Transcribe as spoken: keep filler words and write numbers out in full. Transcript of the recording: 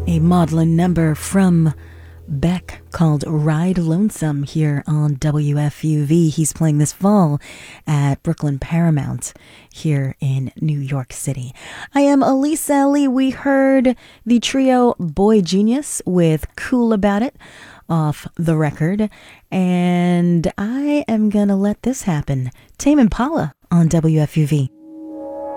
A maudlin number from Beck called Ride Lonesome here on W F U V. He's playing this fall at Brooklyn Paramount here in New York City. I am Elise Lee. We heard the trio Boy Genius with Cool About It off the record, and I am gonna let this happen. Tame Impala on W F U V.